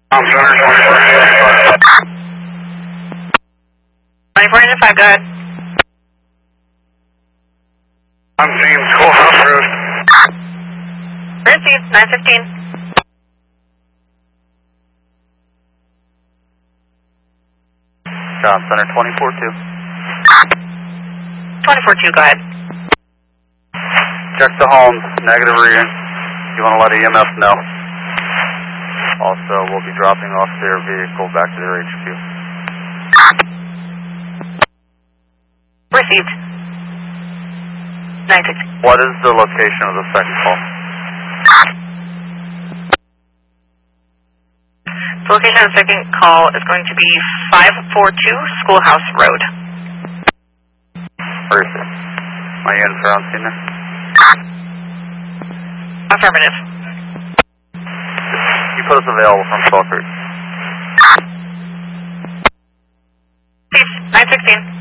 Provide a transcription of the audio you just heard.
Center 24 to 5, go ahead. I'm seeing Schoolhouse Road. Received, 915. John Center 24-2. 24-2, go ahead. Check the homes, negative reading. You want to let EMS know. Also, we'll be dropping off their vehicle back to their HQ. Received. 916. What is the location of the second call? The location of the second call is going to be 542 Schoolhouse Road. Where is it? My units around senior? Affirmative. You put us available from Falkirk. 916.